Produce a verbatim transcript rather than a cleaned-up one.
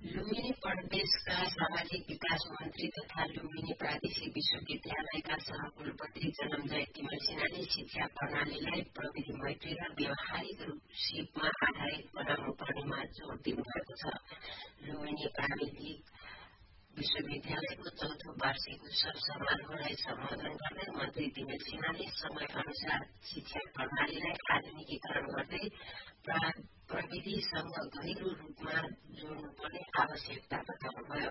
लुम्बिनी प्रदेशका सामाजिक विकास मन्त्री तथा लुम्बिनी प्रादेशिक विश्वविद्यालयका सहकुलपति जनमजय तिमल सिन्हाले शिक्षा प्रणालीलाई प्रविधि मैत्री र व्यावहारिक सिपमा आधारित बनाउनु पर्नेमा जोड़ दिनुभएको छ। लुम्बिनी प्राविधिक विश्वविद्यालयको चौथो वार्षिक उत्सव समारोहलाई सम्बोधन गर्दै मन्त्री तिमल सिन्हाले समय अनुसार शिक्षा प्रणालीलाई आधुनिकीकरण गर्दै प्रविधिसँग गहिरो रूपमा जोड्नुपर्ने आवश्यकता बताउनुभयो।